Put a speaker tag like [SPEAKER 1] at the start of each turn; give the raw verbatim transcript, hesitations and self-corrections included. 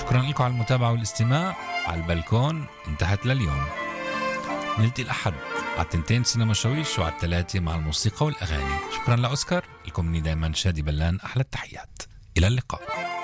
[SPEAKER 1] شكرا لكم على المتابعة والاستماع. على البلكون انتهت لليوم. نلتقي الأحد على التنتين سينما شويش وعلى الثلاثة مع الموسيقى والأغاني. شكرا لأوسكار. لكم مني دايما شادي بلان أحلى التحيات. إلى اللقاء.